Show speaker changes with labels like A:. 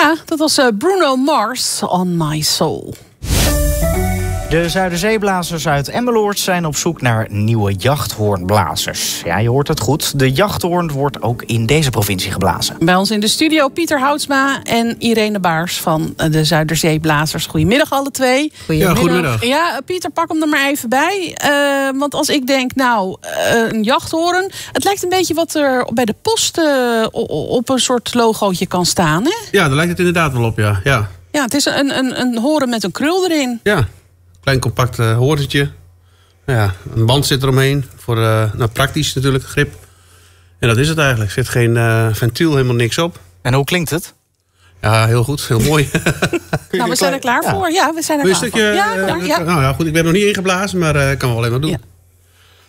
A: Ja, dat was Bruno Mars, On My Soul.
B: De Zuiderzeeblazers uit Emmeloord zijn op zoek naar nieuwe jachthoornblazers. Ja, je hoort het goed. De jachthoorn wordt ook in deze provincie geblazen.
A: Bij ons in de studio Pieter Houtsma en Irene Baars van de Zuiderzeeblazers. Goedemiddag alle twee.
C: Ja, goedemiddag.
A: Ja, Pieter, pak hem er maar even bij. Want als ik denk, een jachthoorn. Het lijkt een beetje wat er bij de post op een soort logootje kan staan, hè?
C: Ja, daar lijkt het inderdaad wel op, ja. Ja,
A: het is een hoorn met een krul erin.
C: Ja. Klein compact hoorntje. Ja, een band zit eromheen. Voor praktisch natuurlijk, grip. En dat is het eigenlijk. Er zit geen ventiel, helemaal niks op.
B: En hoe klinkt het?
C: Ja, heel goed. Heel mooi.
A: We zijn er klaar voor. Ja, we zijn er klaar voor.
C: Nou ja, goed. Ik ben nog niet ingeblazen, maar ik kan wel alleen maar doen.
A: Ja.